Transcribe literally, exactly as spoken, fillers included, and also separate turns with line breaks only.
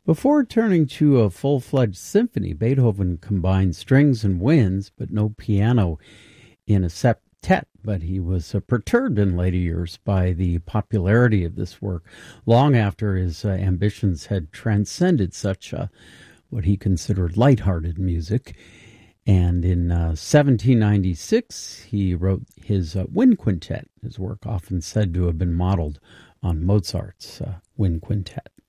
Before turning to a full-fledged symphony, Beethoven combined strings and winds, but no piano in a septet. But he was uh, perturbed in later years by the popularity of this work, long after his uh, ambitions had transcended such uh, what he considered lighthearted music. And in uh, seventeen ninety-six, he wrote his uh, Wind Quintet, his work often said to have been modeled on Mozart's uh, Wind Quintet.